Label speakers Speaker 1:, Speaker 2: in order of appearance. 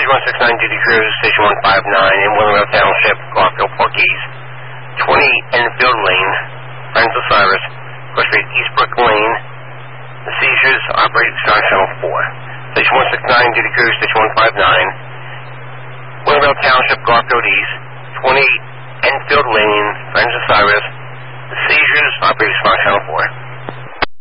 Speaker 1: Station 169, duty crew, Station 159 in Williamville Township, Garfield Park East, 20 Enfield Lane, Friends of Cyrus, Cross Street, Eastbrook Lane. The seizures operate Star Channel 4. Station 169, duty crew, Station 159, Williamville Township, Garfield East, 20 Enfield Lane, Friends of Cyrus,